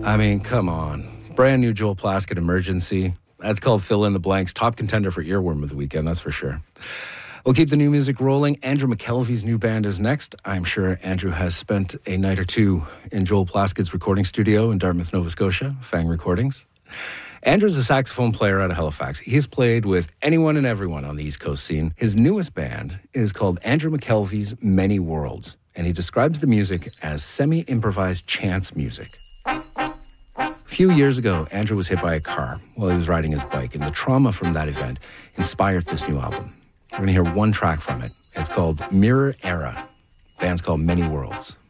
I mean, come on. Brand new Joel Plaskett, Emergency. That's called Fill in the Blanks. Top contender for Earworm of the weekend, that's for sure. We'll keep the new music rolling. Andrew McKelvey's new band is next. I'm sure Andrew has spent a night or two in Joel Plaskett's recording studio in Dartmouth, Nova Scotia, Fang Recordings. Andrew's a saxophone player out of Halifax. He's played with anyone and everyone on the East Coast scene. His newest band is called Andrew McKelvey's Many Worlds, and he describes the music as semi-improvised chance music. A few years ago, Andrew was hit by a car while he was riding his bike, and the trauma from that event inspired this new album. We're going to hear one track from it. It's called Mirror Era. The band's called Many Worlds.